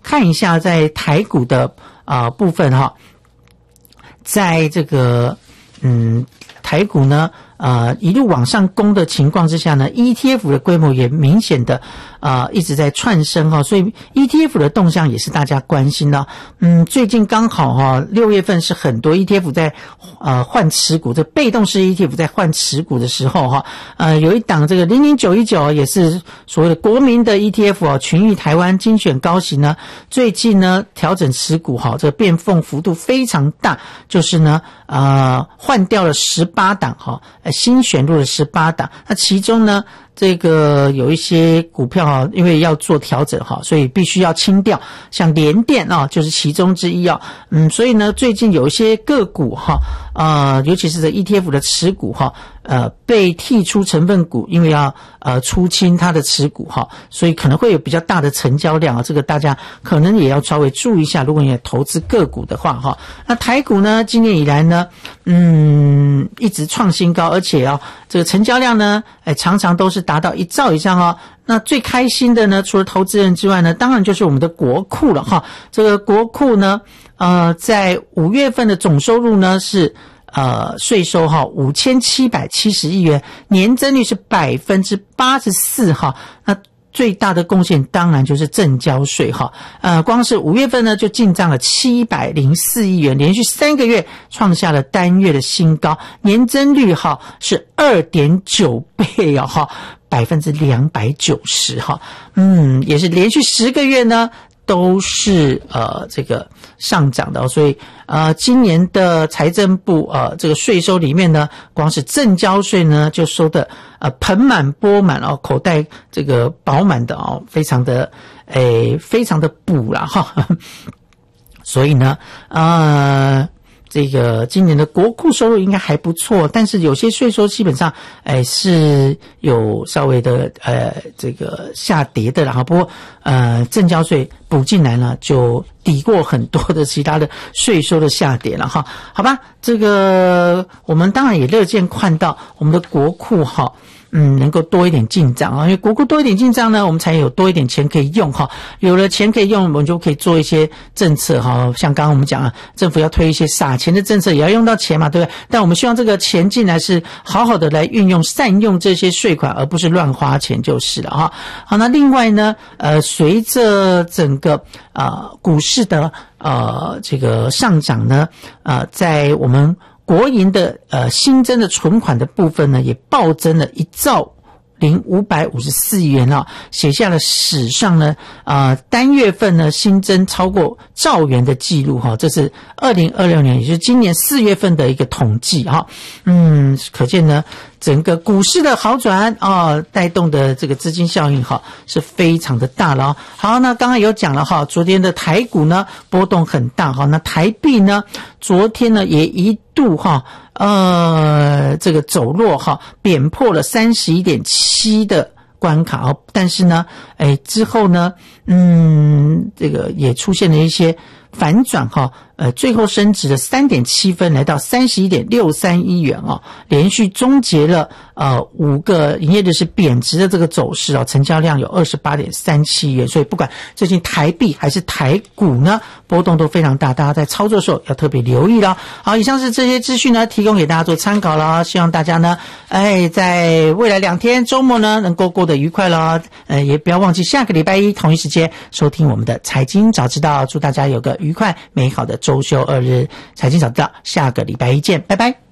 看一下在台股的部分哈，在这个台股呢一路往上攻的情况之下呢 ，ETF 的规模也明显的一直在窜升哈，所以 ETF 的动向也是大家关心的。最近刚好6月份是很多 ETF 在换持股，这被动式 ETF 在换持股的时候有一档这个00919也是所谓的国民的 ETF 群益台湾精选高息呢，最近呢调整持股这个变动幅度非常大，就是呢换掉了18档新选入了18档，那其中呢这个有一些股票因为要做调整所以必须要清掉，像联电就是其中之一所以呢最近有一些个股尤其是这 ETF 的持股被剔出成分股，因为要出清它的持股所以可能会有比较大的成交量这个大家可能也要稍微注意一下，如果你投资个股的话那台股呢今年以来呢一直创新高，而且这个成交量呢常常都是达到1兆以上那最开心的呢除了投资人之外呢，当然就是我们的国库了这个国库呢在5月份的总收入呢是税收5770亿元，年增率是 84% 那最大的贡献当然就是证交税光是5月份呢就进账了704亿元，连续3个月创下了单月的新高，年增率是 2.9 倍290也是连续10个月呢都是这个上涨的所以今年的财政部这个税收里面呢，光是证交税呢就收的盆满钵满口袋这个饱满的非常的补啦所以呢这个今年的国库收入应该还不错，但是有些税收基本上是有稍微的这个下跌的不过证交税补进来呢就抵过很多的其他的税收的下跌了好吧，这个我们当然也乐见看到我们的国库能够多一点进账因为国库多一点进账呢，我们才有多一点钱可以用有了钱可以用，我们就可以做一些政策像刚刚我们讲政府要推一些撒钱的政策，也要用到钱嘛，对不对？但我们希望这个钱进来是好好的来运用，善用这些税款，而不是乱花钱就是了好，那另外呢随着整个股市的这个上涨呢在我们国银的新增的存款的部分呢，也暴增了1兆0554亿元写下了史上呢单月份呢新增超过兆元的记录这是2026年也就是今年4月份的一个统计可见呢整个股市的好转带动的这个资金效应是非常的大了好，那刚刚有讲了昨天的台股呢波动很大那台币呢昨天呢也一度这个走弱贬破了 31.7 的关卡但是呢之后呢这个也出现了一些反转最后升值了 3.7 分来到 31.63 亿元连续终结了5个营业日是贬值的这个走势成交量有 28.37 亿元，所以不管最近台币还是台股呢波动都非常大，大家在操作的时候要特别留意了好，以上是这些资讯呢提供给大家做参考了希望大家呢在未来2天周末呢能够过得愉快了也不要忘记下个礼拜一同一时间收听我们的财经早知道，祝大家有个愉快美好的周休2日，财经早知道下个礼拜一见，拜拜。